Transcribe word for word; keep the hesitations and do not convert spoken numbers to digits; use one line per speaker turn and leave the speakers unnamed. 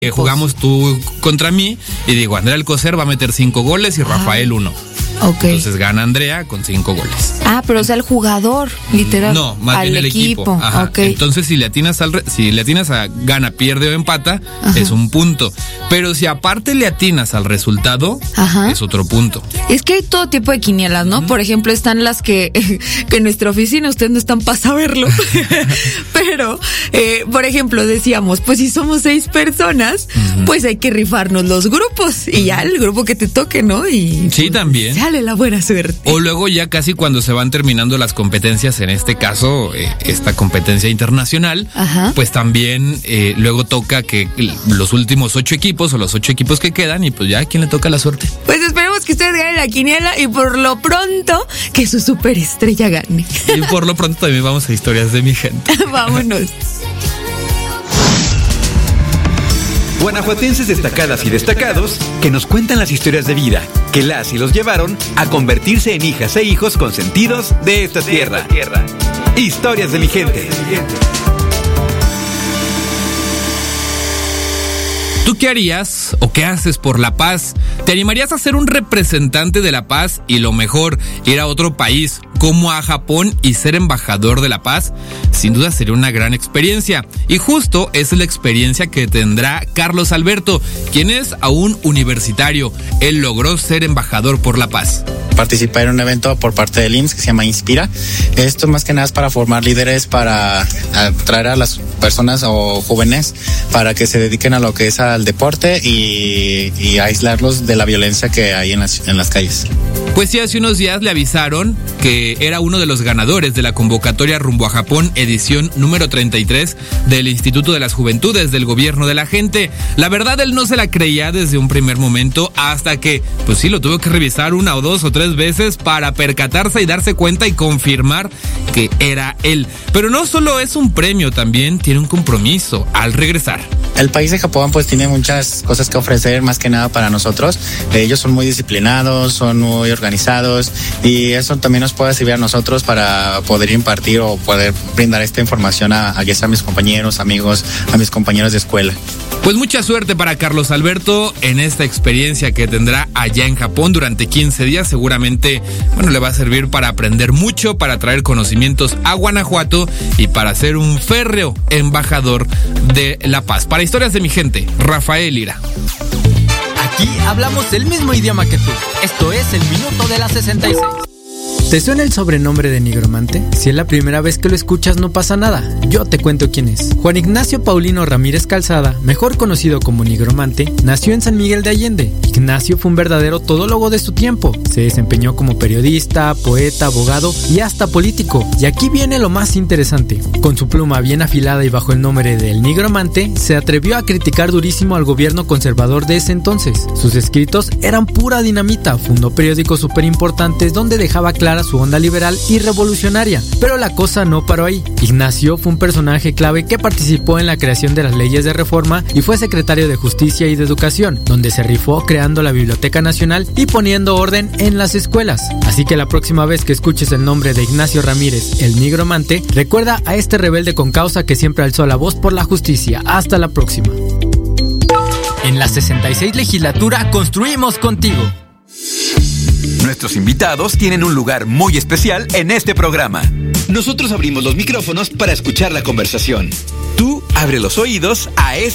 Eh, jugamos tú contra mí y digo, Andrea Alcocer va a meter cinco goles y Rafael uno.
Ok.
Entonces gana Andrea con cinco goles.
Ah, pero o sea, el jugador, literal.
No, más
al
bien el equipo.
equipo.
Ajá.
Okay.
Entonces, si le atinas al re- si le atinas a gana, pierde o empata,
Ajá.
es un punto. Pero si aparte le atinas al resultado,
Ajá.
es otro punto.
Es que hay todo tipo de quinielas, ¿no? Uh-huh. Por ejemplo, están las que, que en nuestra oficina ustedes no están para saberlo. Pero, eh, por ejemplo, decíamos, pues si somos seis personas, uh-huh. pues hay que rifarnos los grupos. Y ya el grupo que te toque, ¿no? Y
sí,
pues,
también.
Sale la buena suerte.
O luego ya casi cuando se van terminando las competencias, en este caso, eh, esta competencia internacional,
Ajá.
pues también eh, luego toca que los últimos ocho equipos o los ocho equipos que quedan y pues ya, ¿a quién le toca la suerte?
Pues esperemos que ustedes ganen la quiniela y por lo pronto que su superestrella gane.
Y por lo pronto también vamos a historias de mi gente.
Vámonos.
Guanajuatenses destacadas y destacados que nos cuentan las historias de vida que las y los llevaron a convertirse en hijas e hijos consentidos de esta tierra. De esta tierra. Historias de mi gente.
¿Tú qué harías o qué haces por la paz? ¿Te animarías a ser un representante de la paz y lo mejor, ir a otro país como a Japón y ser embajador de la paz? Sin duda sería una gran experiencia y justo es la experiencia que tendrá Carlos Alberto, quien es aún universitario. Él logró ser embajador por la paz.
Participar en un evento por parte del I M S S que se llama Inspira. Esto más que nada es para formar líderes, para atraer a las personas o jóvenes para que se dediquen a lo que es al deporte y, y aislarlos de la violencia que hay en las, en las calles.
Pues sí, hace unos días le avisaron que era uno de los ganadores de la convocatoria Rumbo a Japón, edición número treinta y tres del Instituto de las Juventudes del Gobierno de la Gente. La verdad, él no se la creía desde un primer momento hasta que, pues sí, lo tuvo que revisar una o dos o tres veces para percatarse y darse cuenta y confirmar que era él. Pero no solo es un premio, también tiene un compromiso al regresar.
El país de Japón pues tiene muchas cosas que ofrecer, más que nada para nosotros. Ellos son muy disciplinados, son muy organizados y eso también nos puede servir a nosotros para poder impartir o poder brindar esta información a, a, a mis compañeros, amigos, a mis compañeros de escuela.
Pues mucha suerte para Carlos Alberto en esta experiencia que tendrá allá en Japón durante quince días. Seguramente, bueno, le va a servir para aprender mucho, para traer conocimientos a Guanajuato y para ser un férreo embajador de la paz. Para Historias de mi gente, Rafael Lira.
Aquí hablamos el mismo idioma que tú. Esto es el Minuto de la sesenta y seis.
¿Te suena el sobrenombre de nigromante? Si es la primera vez que lo escuchas, no pasa nada. Yo te cuento quién es. Juan Ignacio Paulino Ramírez Calzada, mejor conocido como nigromante, nació en San Miguel de Allende. Ignacio fue un verdadero todólogo de su tiempo. Se desempeñó como periodista, poeta, abogado y hasta político. Y aquí viene lo más interesante. Con su pluma bien afilada y bajo el nombre del nigromante, se atrevió a criticar durísimo al gobierno conservador de ese entonces. Sus escritos eran pura dinamita. Fundó periódicos súper importantes donde dejaba clara su onda liberal y revolucionaria. Pero la cosa no paró ahí. Ignacio fue un personaje clave que participó en la creación de las leyes de reforma y fue secretario de Justicia y de Educación, donde se rifó creando la Biblioteca Nacional y poniendo orden en las escuelas. Así que la próxima vez que escuches el nombre de Ignacio Ramírez, el nigromante, recuerda a este rebelde con causa que siempre alzó la voz por la justicia. Hasta la próxima.
En la sesenta y seis legislatura construimos contigo.
Nuestros invitados tienen un lugar muy especial en este programa. Nosotros abrimos los micrófonos para escuchar la conversación. Tú abre los oídos a este